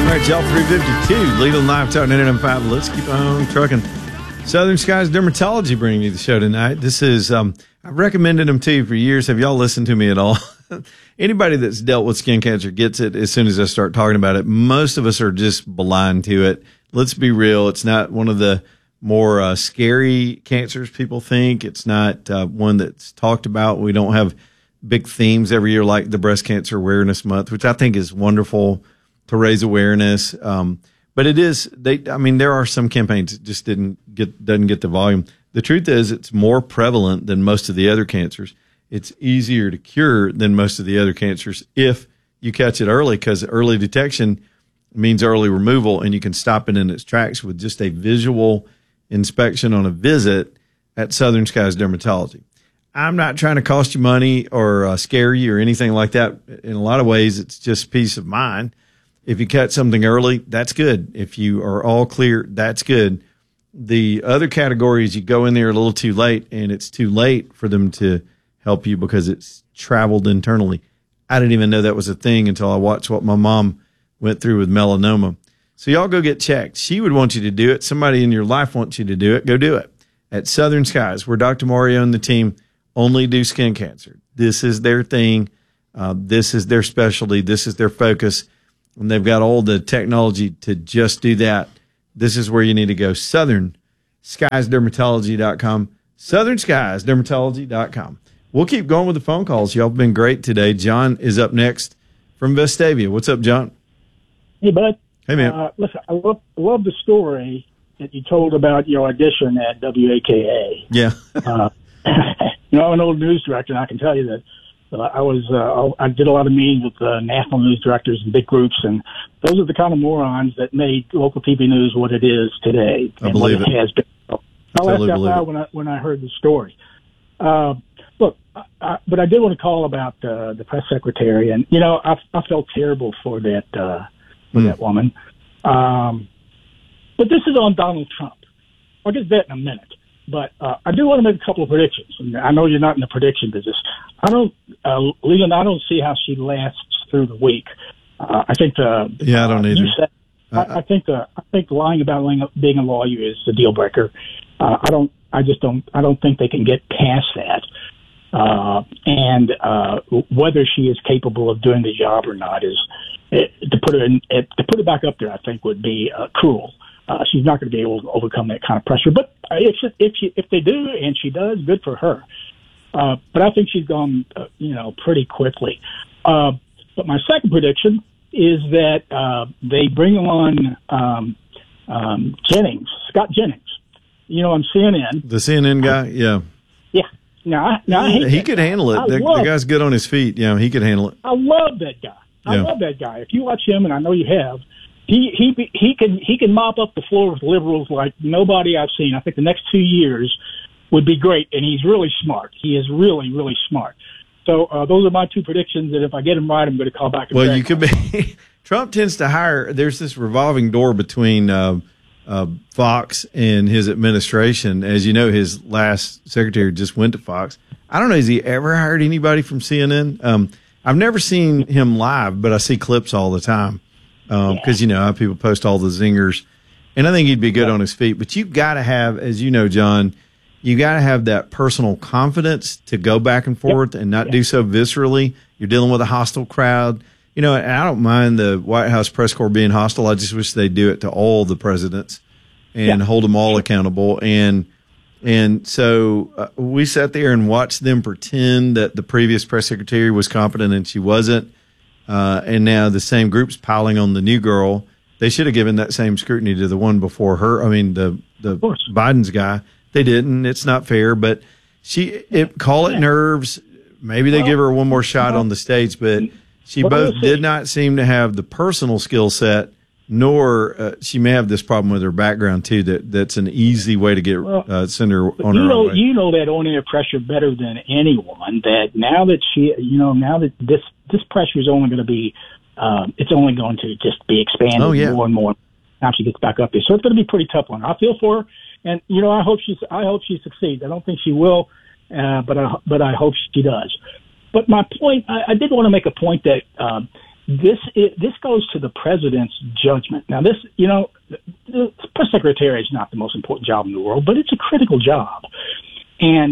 right, y'all, 352, Legal Live Talk 99.5. Let's keep on trucking. Southern Skies Dermatology bringing you the show tonight. This is, I've recommended them to you for years. Have y'all listened to me at all? Anybody that's dealt with skin cancer gets it as soon as I start talking about it. Most of us are just blind to it. Let's be real. It's not one of the more scary cancers people think. It's not one that's talked about. We don't have big themes every year like the Breast Cancer Awareness Month, which I think is wonderful to raise awareness. But it is, there are some campaigns that just doesn't get the volume. The truth is it's more prevalent than most of the other cancers. It's easier to cure than most of the other cancers if you catch it early, because early detection means early removal, and you can stop it in its tracks with just a visual inspection on a visit at Southern Skies Dermatology. I'm not trying to cost you money or scare you or anything like that. In a lot of ways, it's just peace of mind. If you catch something early, that's good. If you are all clear, that's good. The other category is you go in there a little too late, and it's too late for them to help you because it's traveled internally. I didn't even know that was a thing until I watched what my mom went through with melanoma. So y'all go get checked. She would want you to do it. Somebody in your life wants you to do it. Go do it. At Southern Skies, where Dr. Mario and the team only do skin cancer. This is their thing. This is their specialty. This is their focus. And they've got all the technology to just do that. This is where you need to go. SouthernSkiesDermatology.com. SouthernSkiesDermatology.com. We'll keep going with the phone calls. Y'all have been great today. John is up next from Vestavia. What's up, John? Hey, bud. Hey, man. Listen, I love the story that you told about your audition at WAKA. Yeah. I'm an old news director, and I can tell you that I did a lot of meetings with national news directors and big groups, and those are the kind of morons that made local TV news what it is today. I believe it has been. So I laughed out loud when I heard the story. Look, but I did want to call about the press secretary, and I felt terrible for that that woman. But this is on Donald Trump. I'll get to that in a minute. But I do want to make a couple of predictions. And I know you're not in the prediction business. Leland, I don't see how she lasts through the week. I think I don't either. I think lying about being a lawyer is a deal breaker. I don't think they can get past that. And whether she is capable of doing the job or not to put it back up there, I think would be cruel. She's not going to be able to overcome that kind of pressure. But if they do, and she does, good for her. But I think she's gone, pretty quickly. But my second prediction is that they bring on Scott Jennings. On CNN. The CNN guy, yeah. Yeah. Now I hate he could handle it. The guy's good on his feet. Yeah, he could handle it. I love that guy. I love that guy. If you watch him, and I know you have, he can mop up the floor with liberals like nobody I've seen. I think the next 2 years would be great, and he's really smart. He is really, really smart. So those are my two predictions, and if I get them right, I'm going to call back. Well, you could be. Trump tends to hire. There's this revolving door between Fox and his administration. As you know, his last secretary just went to Fox. I don't know, has he ever hired anybody from CNN? I've never seen him live, but I see clips all the time. Because how people post all the zingers, and I think he'd be good on his feet. But you've got to have, as you know, John, you got to have that personal confidence to go back and forth and not do so viscerally. You're dealing with a hostile crowd, and I don't mind the White House press corps being hostile. I just wish they'd do it to all the presidents and hold them all accountable. And so we sat there and watched them pretend that the previous press secretary was competent and she wasn't. And now the same group's piling on the new girl. They should have given that same scrutiny to the one before her. I mean, the Biden's guy. They didn't. It's not fair. But call it nerves. Maybe they give her one more shot on the stage. But she both did not seem to have the personal skill set, nor she may have this problem with her background too. That's an easy way to get send her on her own way. You know that on-air pressure better than anyone. That now that this pressure is only going to be, it's only going to just be expanded more and more now she gets back up there. So it's going to be pretty tough on her. I feel for her, and I hope she succeeds. I don't think she will, but I hope she does. But my point, I did want to make a point that this goes to the president's judgment. Now, this, the press secretary is not the most important job in the world, but it's a critical job. And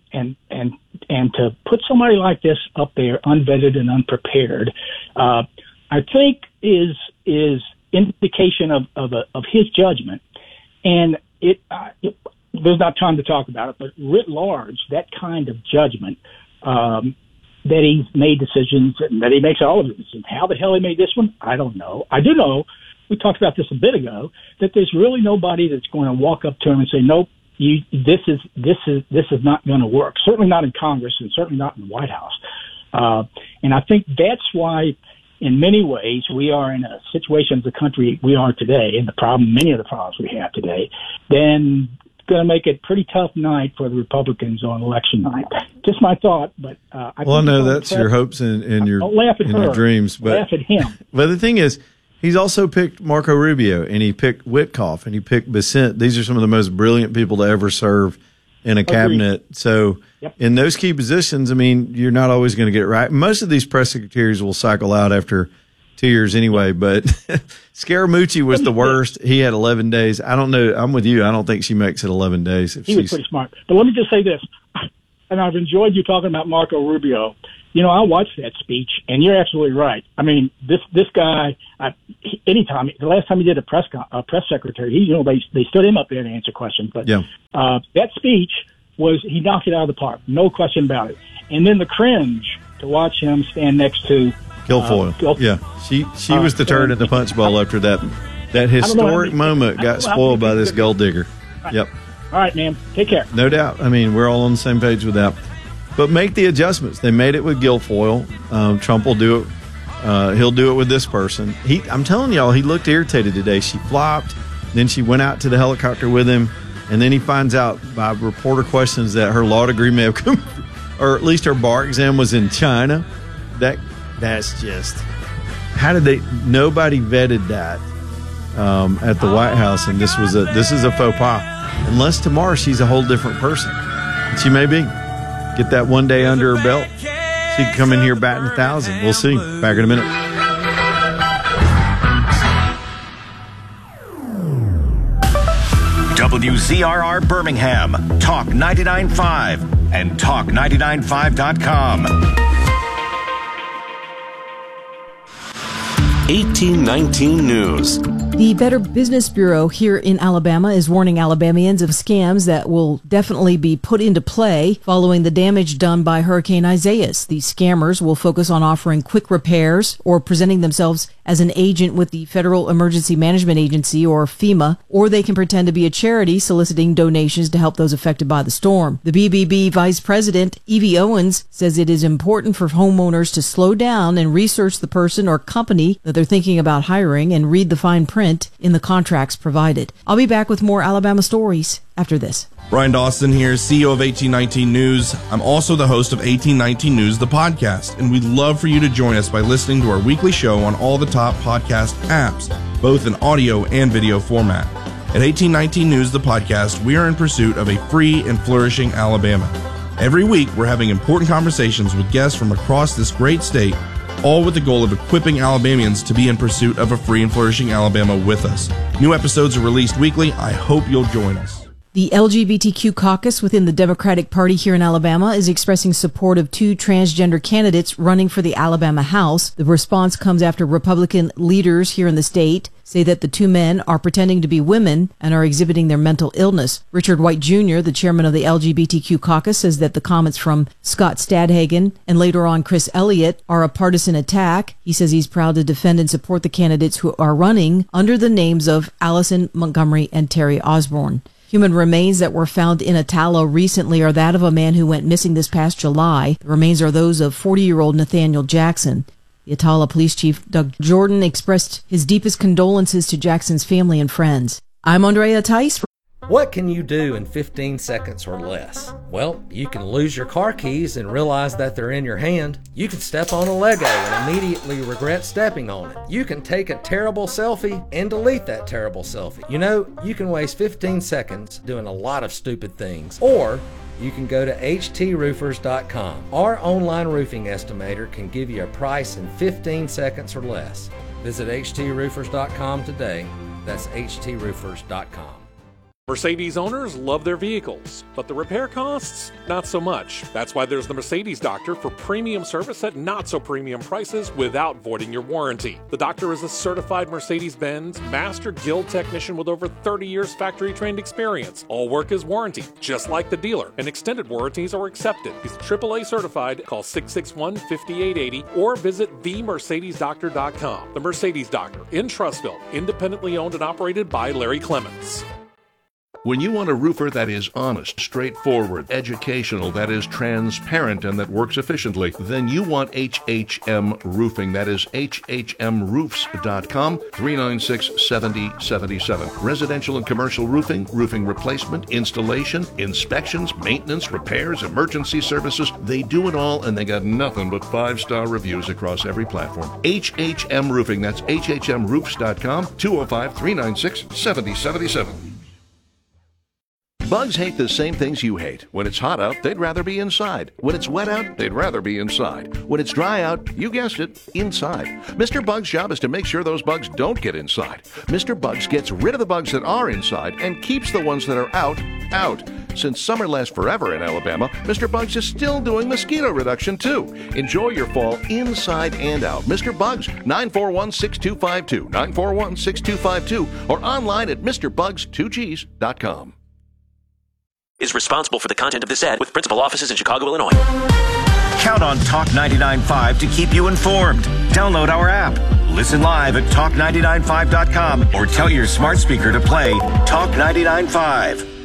to put somebody like this up there, unvetted and unprepared, I think is indication of his judgment. And there's not time to talk about it, but writ large, that kind of judgment, that he's made decisions and that he makes all of it. How the hell he made this one, I don't know. I do know, we talked about this a bit ago, that there's really nobody that's going to walk up to him and say, nope, this is not going to work. Certainly not in Congress and certainly not in the White House. And I think that's why, in many ways, we are in a situation as a country we are today, and many of the problems we have today, then going to make it a pretty tough night for the Republicans on election night. Just my thought, but I know that's your hopes and your dreams, but laugh at him. But the thing is, he's also picked Marco Rubio, and he picked Witkoff, and he picked Bessent. These are some of the most brilliant people to ever serve in a cabinet. So in those key positions, I mean, you're not always going to get it right. Most of these press secretaries will cycle out after 2 years anyway, but Scaramucci was the worst. He had 11 days. I don't know. I'm with you. I don't think she makes it 11 days. He was pretty smart. But let me just say this, and I've enjoyed you talking about Marco Rubio. I watched that speech, and you're absolutely right. I mean, this guy, anytime, the last time he did a press secretary, they stood him up there to answer questions. But that speech he knocked it out of the park, no question about it. And then the cringe to watch him stand next to Guilfoyle. She was the turd in the punch bowl after that historic moment got spoiled by this gold digger. Right. Yep. All right, man. Take care. No doubt. I mean, we're all on the same page with that. But make the adjustments. They made it with Guilfoyle. Trump will do it. He'll do it with this person. I'm telling y'all, he looked irritated today. She flopped. Then she went out to the helicopter with him. And then he finds out by reporter questions that her law degree may have come, or at least her bar exam was in China. That's just, nobody vetted that at the White House, and this is a faux pas. Unless tomorrow she's a whole different person. And she may be. Get that one day under her belt. She can come in here batting 1,000. We'll see. Back in a minute. WZRR Birmingham, Talk 99.5 and Talk995.com. 1819 News. The Better Business Bureau here in Alabama is warning Alabamians of scams that will definitely be put into play following the damage done by Hurricane Isaias. These scammers will focus on offering quick repairs or presenting themselves as an agent with the Federal Emergency Management Agency, or FEMA, or they can pretend to be a charity soliciting donations to help those affected by the storm. The BBB Vice President, Evie Owens, says it is important for homeowners to slow down and research the person or company that they're thinking about hiring and read the fine print in the contracts provided. I'll be back with more Alabama stories after this. Brian Dawson here, CEO of 1819 News. I'm also the host of 1819 News, the podcast, and we'd love for you to join us by listening to our weekly show on all the top podcast apps, both in audio and video format. At 1819 News, the podcast, we are in pursuit of a free and flourishing Alabama. Every week, we're having important conversations with guests from across this great state, all with the goal of equipping Alabamians to be in pursuit of a free and flourishing Alabama with us. New episodes are released weekly. I hope you'll join us. The LGBTQ caucus within the Democratic Party here in Alabama is expressing support of 2 transgender candidates running for the Alabama House. The response comes after Republican leaders here in the state say that the 2 men are pretending to be women and are exhibiting their mental illness. Richard White Jr., the chairman of the LGBTQ caucus, says that the comments from Scott Stadhagen and later on Chris Elliott are a partisan attack. He says he's proud to defend and support the candidates who are running under the names of Allison Montgomery and Terry Osborne. Human remains that were found in Attala recently are that of a man who went missing this past July. The remains are those of 40-year-old Nathaniel Jackson. The Attala Police Chief Doug Jordan expressed his deepest condolences to Jackson's family and friends. I'm Andrea Tice. What can you do in 15 seconds or less? Well, you can lose your car keys and realize that they're in your hand. You can step on a Lego and immediately regret stepping on it. You can take a terrible selfie and delete that terrible selfie. You know, you can waste 15 seconds doing a lot of stupid things. Or you can go to HTRoofers.com. Our online roofing estimator can give you a price in 15 seconds or less. Visit HTRoofers.com today. That's HTRoofers.com. Mercedes owners love their vehicles, but the repair costs, not so much. That's why there's the Mercedes Doctor for premium service at not so premium prices without voiding your warranty. The Doctor is a certified Mercedes-Benz Master Guild technician with over 30 years factory-trained experience. All work is warranted, just like the dealer, and extended warranties are accepted. He's AAA certified. Call 661-5880 or visit themercedesdoctor.com. The Mercedes Doctor in Trussville, independently owned and operated by Larry Clements. When you want a roofer that is honest, straightforward, educational, that is transparent, and that works efficiently, then you want HHM Roofing. That is HHMroofs.com, 396-7077. Residential and commercial roofing, roofing replacement, installation, inspections, maintenance, repairs, emergency services. They do it all, and they got nothing but 5-star reviews across every platform. HHM Roofing. That's HHMroofs.com, 205-396-7077. Bugs hate the same things you hate. When it's hot out, they'd rather be inside. When it's wet out, they'd rather be inside. When it's dry out, you guessed it, inside. Mr. Bug's job is to make sure those bugs don't get inside. Mr. Bugs gets rid of the bugs that are inside and keeps the ones that are out, out. Since summer lasts forever in Alabama, Mr. Bugs is still doing mosquito reduction too. Enjoy your fall inside and out. Mr. Bugs, 941-6252, 941-6252, or online at MrBugs2Gs.com. Is responsible for the content of this ad with principal offices in Chicago, Illinois. Count on Talk 99.5 to keep you informed. Download our app. Listen live at talk995.com or tell your smart speaker to play Talk 99.5.